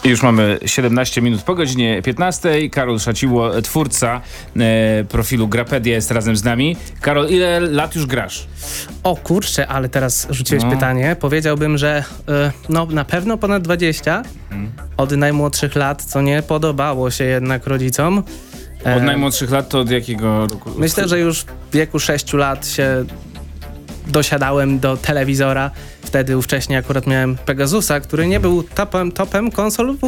Już mamy 17 minut po godzinie 15. Karol Szaciło, twórca profilu Grapedia, jest razem z nami. Karol, ile lat już grasz? O kurczę, ale teraz rzuciłeś pytanie. Powiedziałbym, że na pewno ponad 20. Od najmłodszych lat, co nie podobało się jednak rodzicom. Od najmłodszych lat to od jakiego roku? Myślę, że już w wieku 6 lat się dosiadałem do telewizora. Wtedy ówcześnie akurat miałem Pegasusa, który nie był topem konsol